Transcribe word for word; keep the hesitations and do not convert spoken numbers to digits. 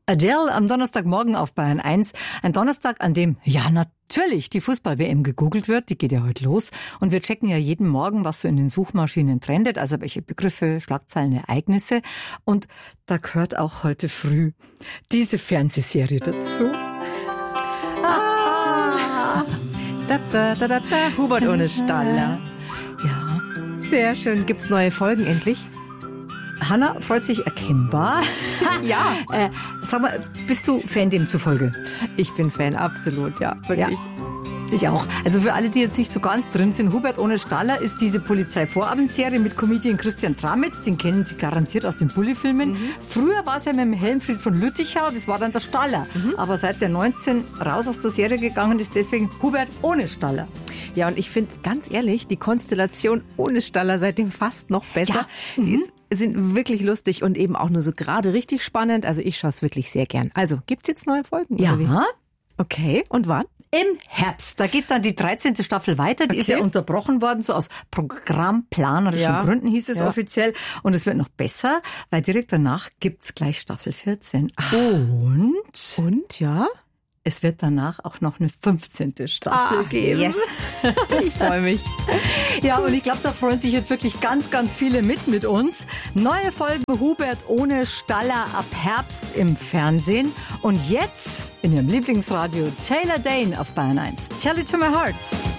Adele am Donnerstagmorgen auf Bayern eins. Ein Donnerstag, an dem, ja natürlich, die Fußball-W M gegoogelt wird. Die geht ja heute los. Und wir checken ja jeden Morgen, was so in den Suchmaschinen trendet. Also welche Begriffe, Schlagzeilen, Ereignisse. Und da gehört auch heute früh diese Fernsehserie dazu. Ah, da, da, da, da, da. Hubert ohne Staller. Ja. Sehr schön. Gibt's neue Folgen endlich? Hanna freut sich erkennbar. Ja. Äh, sag mal, bist du Fan demzufolge? Ich bin Fan, absolut, ja. Wirklich. Ja. Ich auch. Also für alle, die jetzt nicht so ganz drin sind, Hubert ohne Staller ist diese Polizeivorabendserie mit Comedian Christian Tramitz. Den kennen Sie garantiert aus den Bulli-Filmen. Mhm. Früher war es ja mit dem Helmfried von Lüttichau, das war dann der Staller. Mhm. Aber seit der neunzehn raus aus der Serie gegangen ist, deswegen Hubert ohne Staller. Ja, und ich finde, ganz ehrlich, die Konstellation ohne Staller seitdem fast noch besser. Ja. Die ist, sind wirklich lustig und eben auch nur so gerade richtig spannend. Also ich schaue es wirklich sehr gern. Also, gibt's jetzt neue Folgen? Ja. Oder wie? Okay, und wann? Im Herbst. Da geht dann die dreizehnte Staffel weiter. Die Okay. ist ja unterbrochen worden, so aus programmplanerischen Ja. Gründen hieß es Ja. offiziell. Und es wird noch besser, weil direkt danach gibt's gleich Staffel vierzehn. Und Und, ja? es wird danach auch noch eine fünfzehnte Staffel geben. Yes. Ich freue mich. Ja, und ich glaube, da freuen sich jetzt wirklich ganz, ganz viele mit mit uns. Neue Folgen Hubert ohne Staller ab Herbst im Fernsehen. Und jetzt in Ihrem Lieblingsradio Taylor Dane auf Bayern eins. Tell it to my heart.